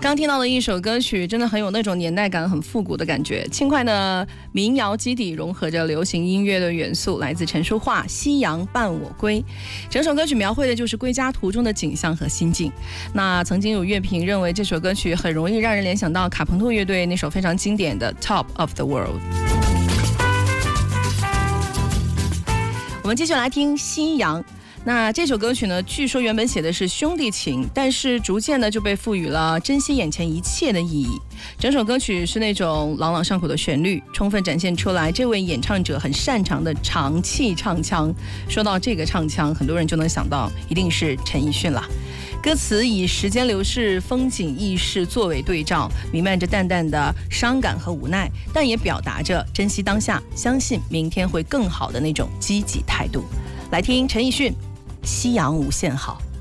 刚听到的一首歌曲真的很有那种年代感，很复古的感觉，轻快的民谣基底融合着流行音乐的元素，来自陈淑桦《夕阳伴我归》。整首歌曲描绘的就是归家途中的景象和心境。那曾经有乐评认为这首歌曲很容易让人联想到卡朋特乐队那首非常经典的 Top of the World。 我们继续来听《夕阳》。那这首歌曲呢，据说原本写的是兄弟情，但是逐渐呢就被赋予了珍惜眼前一切的意义。整首歌曲是那种朗朗上口的旋律，充分展现出来这位演唱者很擅长的长气唱腔。说到这个唱腔，很多人就能想到一定是陈奕迅了。歌词以时间流逝、风景易逝作为对照，弥漫着淡淡的伤感和无奈，但也表达着珍惜当下、相信明天会更好的那种积极态度。来听陈奕迅《夕阳无限好》。